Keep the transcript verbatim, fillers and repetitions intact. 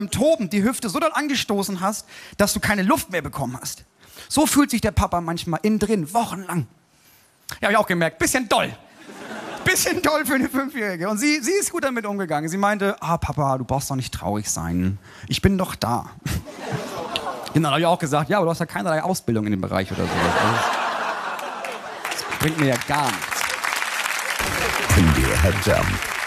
Toben die Hüfte so doll angestoßen hast, dass du keine Luft mehr bekommen hast. So fühlt sich der Papa manchmal innen drin, wochenlang. Ja, hab ich auch gemerkt, bisschen doll. Bisschen doll für eine Fünfjährige. Und sie, sie ist gut damit umgegangen. Sie meinte, ah Papa, du brauchst doch nicht traurig sein. Ich bin doch da. Und dann habe ich auch gesagt, ja, aber du hast ja keinerlei Ausbildung in dem Bereich oder sowas. Also, das bringt mir ja gar nichts. N D R Jump.